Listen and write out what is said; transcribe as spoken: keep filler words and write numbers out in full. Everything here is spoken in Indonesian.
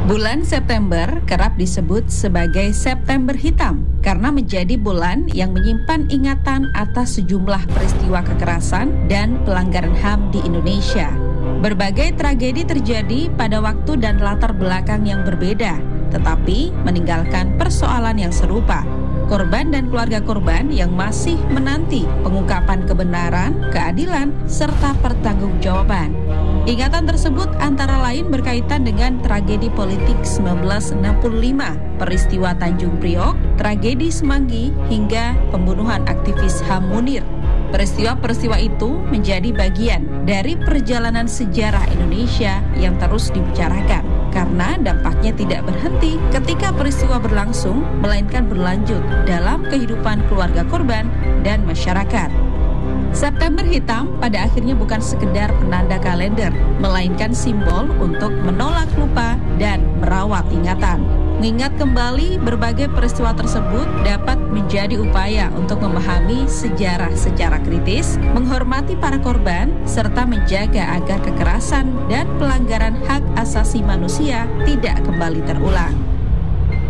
Bulan September kerap disebut sebagai September Hitam karena menjadi bulan yang menyimpan ingatan atas sejumlah peristiwa kekerasan dan pelanggaran H A M di Indonesia. Berbagai tragedi terjadi pada waktu dan latar belakang yang berbeda, tetapi meninggalkan persoalan yang serupa. Korban dan keluarga korban yang masih menanti pengungkapan kebenaran, keadilan, serta pertanggungjawaban. Ingatan tersebut antara lain berkaitan dengan tragedi politik seribu sembilan ratus enam puluh lima, peristiwa Tanjung Priok, tragedi Semanggi, hingga pembunuhan aktivis H A M Munir. Peristiwa-peristiwa itu menjadi bagian dari perjalanan sejarah Indonesia yang terus dibicarakan, karena dampaknya tidak berhenti ketika peristiwa berlangsung, melainkan berlanjut dalam kehidupan keluarga korban dan masyarakat. September Hitam pada akhirnya bukan sekedar penanda kalender, melainkan simbol untuk menolak lupa dan merawat ingatan. Mengingat kembali berbagai peristiwa tersebut dapat menjadi upaya untuk memahami sejarah secara kritis, menghormati para korban, serta menjaga agar kekerasan dan pelanggaran hak asasi manusia tidak kembali terulang.